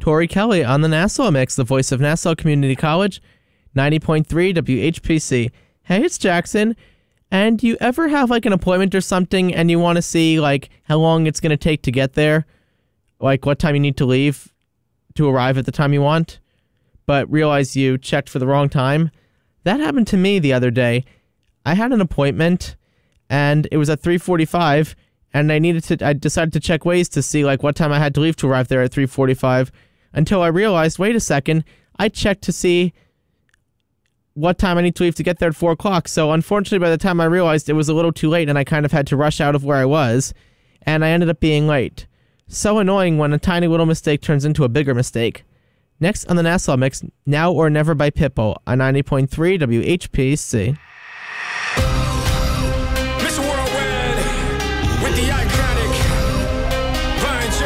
Tori Kelly on the Nassau Mix, the voice of Nassau Community College, 90.3 WHPC. Hey, it's Jackson. And do you ever have like an appointment or something and you want to see like how long it's going to take to get there? Like what time you need to leave to arrive at the time you want, but realize you checked for the wrong time? That happened to me the other day. I had an appointment and it was at 3:45 and I decided to check Waze to see like what time I had to leave to arrive there at 3:45 until I realized, wait a second, I checked to see what time I need to leave to get there at 4 o'clock. So unfortunately, by the time I realized, it was a little too late and I kind of had to rush out of where I was, and I ended up being late. So annoying when a tiny little mistake turns into a bigger mistake. Next on the Nassau Mix, Now or Never by Pitbull on 90.3 WHPC.